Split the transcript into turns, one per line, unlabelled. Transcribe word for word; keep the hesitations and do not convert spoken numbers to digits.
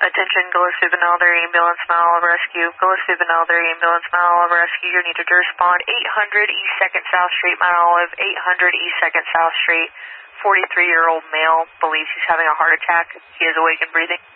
Attention, Gillespie Benalder Ambulance, Mount Olive Rescue. Gillespie Benalder Ambulance, Mount Olive Rescue. You need to respond eight hundred East second South Street, Mount Olive, eight hundred East second South Street. forty-three-year-old male believes he's having a heart attack. He is awake and breathing.